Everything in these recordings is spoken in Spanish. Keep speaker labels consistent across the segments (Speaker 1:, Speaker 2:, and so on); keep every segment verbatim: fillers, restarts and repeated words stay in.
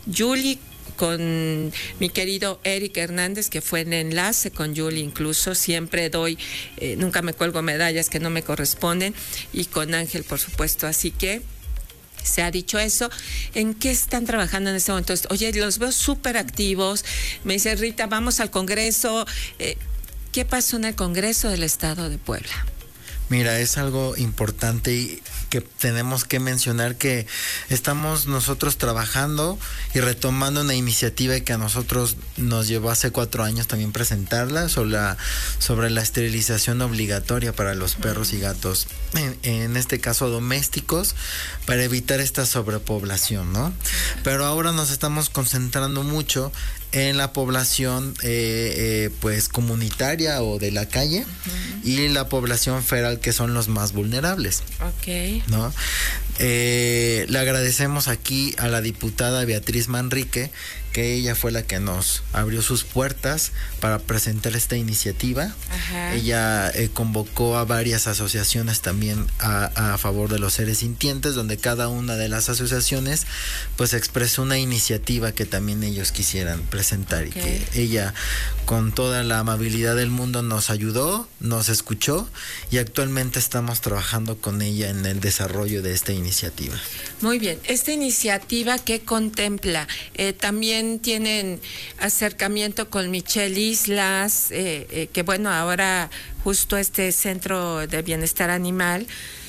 Speaker 1: Julie, con mi querido Eric Hernández, que fue el enlace con Julie, incluso siempre doy, eh, nunca me cuelgo medallas que no me corresponden, y con Ángel, por supuesto. Así que se ha dicho eso. ¿En qué están trabajando en este momento? Oye, los veo súper activos. Me dice Rita, vamos al Congreso. Eh, ¿Qué pasó en el Congreso del Estado de Puebla?
Speaker 2: Mira, es algo importante y que tenemos que mencionar que estamos nosotros trabajando y retomando una iniciativa que a nosotros nos llevó hace cuatro años también presentarla sobre la, sobre la esterilización obligatoria para los perros y gatos, en, en este caso domésticos, para evitar esta sobrepoblación, ¿no? Pero ahora nos estamos concentrando mucho en la población eh, eh, pues comunitaria o de la calle, uh-huh, y la población feral, que son los más vulnerables.
Speaker 1: Okay.
Speaker 2: ¿No? Eh, le agradecemos aquí a la diputada Beatriz Manrique, que ella fue la que nos abrió sus puertas para presentar esta iniciativa. Ajá. Ella eh, convocó a varias asociaciones también a, a favor de los seres sintientes, donde cada una de las asociaciones pues expresó una iniciativa que también ellos quisieran presentar. Okay. Y que ella, con toda la amabilidad del mundo, nos ayudó, nos escuchó, y actualmente estamos trabajando con ella en el desarrollo de esta iniciativa.
Speaker 1: Muy bien. Esta iniciativa, ¿qué contempla? Eh, también tienen acercamiento con Michelle Islas, eh, eh, que bueno, ahora justo este Centro de Bienestar Animal,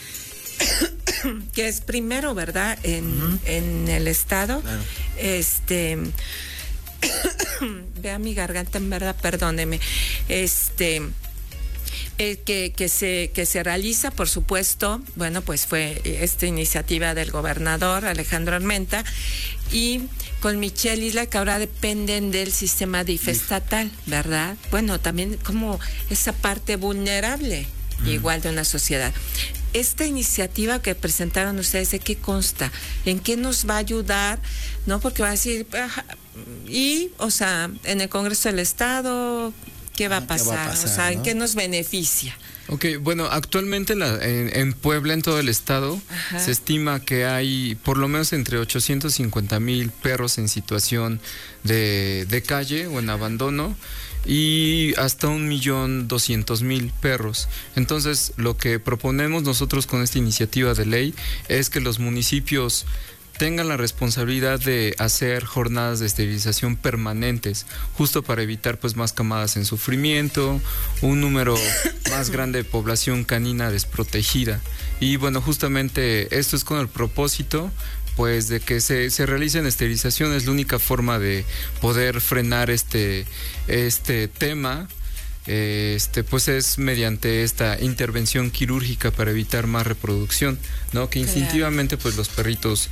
Speaker 1: que es primero, ¿verdad?, en, uh-huh, en el estado. Claro. Este, vea mi garganta, en verdad, perdóneme. Este... Eh, que, que, se, que se realiza, por supuesto, bueno, pues fue esta iniciativa del gobernador Alejandro Armenta, y con Michelle Isla, que ahora dependen del sistema D I F estatal, ¿verdad? Bueno, también como esa parte vulnerable, mm, igual de una sociedad. Esta iniciativa que presentaron ustedes, ¿de qué consta? ¿En qué nos va a ayudar? ¿No? Porque va a decir, y, o sea, en el Congreso del Estado, ¿qué va a pasar? ¿Qué va a pasar, o sea, ¿no? ¿En qué nos beneficia?
Speaker 3: Ok, bueno, actualmente la, en, en Puebla, en todo el estado, ajá, se estima que hay por lo menos entre ochocientos cincuenta mil perros en situación de, de calle o en abandono, y hasta un millón doscientos mil perros. Entonces, lo que proponemos nosotros con esta iniciativa de ley es que los municipios tengan la responsabilidad de hacer jornadas de esterilización permanentes, justo para evitar pues más camadas en sufrimiento, un número más grande de población canina desprotegida. Y bueno, justamente esto es con el propósito pues de que se, se realicen esterilizaciones. La única forma de poder frenar este, este tema Este, pues es mediante esta intervención quirúrgica para evitar más reproducción, ¿no? Que instintivamente pues los perritos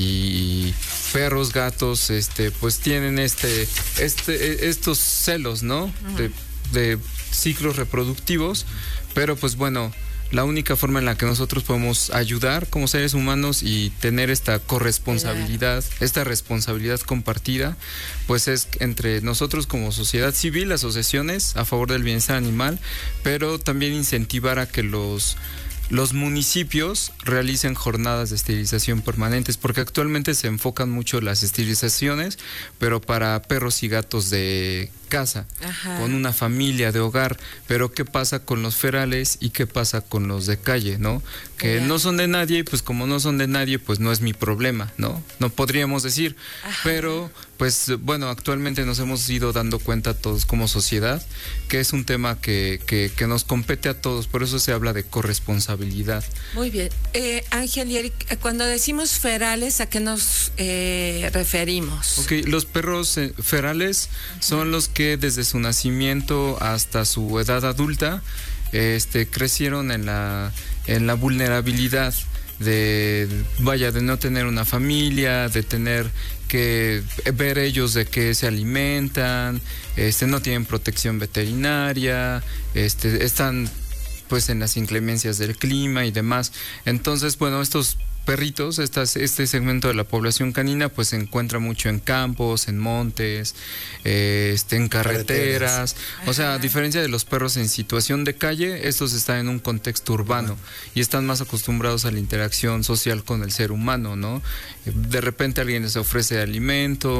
Speaker 3: y perros, gatos, este, pues tienen este, este, estos celos, ¿no? Uh-huh. De, de ciclos reproductivos, pero pues bueno, la única forma en la que nosotros podemos ayudar como seres humanos y tener esta corresponsabilidad, claro, esta responsabilidad compartida, pues es entre nosotros como sociedad civil, asociaciones a favor del bienestar animal, pero también incentivar a que los los municipios realicen jornadas de esterilización permanentes, porque actualmente se enfocan mucho las esterilizaciones, pero para perros y gatos de casa, ajá, con una familia de hogar, pero ¿qué pasa con los ferales y qué pasa con los de calle, no? Que yeah. no son de nadie, y pues como no son de nadie, pues no es mi problema, ¿no? No podríamos decir, ajá, pero pues bueno, actualmente nos hemos ido dando cuenta todos como sociedad que es un tema que, que, que nos compete a todos, por eso se habla de corresponsabilidad.
Speaker 1: Muy bien. Eh, Ángel y Eric, cuando decimos ferales, ¿a qué nos eh, referimos?
Speaker 3: Ok, los perros eh, ferales son los que desde su nacimiento hasta su edad adulta este, crecieron en la, en la vulnerabilidad de, vaya, de no tener una familia, de tener que ver ellos de qué se alimentan, este, no tienen protección veterinaria, este, están pues en las inclemencias del clima y demás. Entonces, bueno, estos perritos, estas, este segmento de la población canina pues se encuentra mucho en campos, en montes, eh, este, en carreteras, carreteras. O sea, a diferencia de los perros en situación de calle, estos están en un contexto urbano, ajá, y están más acostumbrados a la interacción social con el ser humano, ¿no? De repente alguien les ofrece alimento,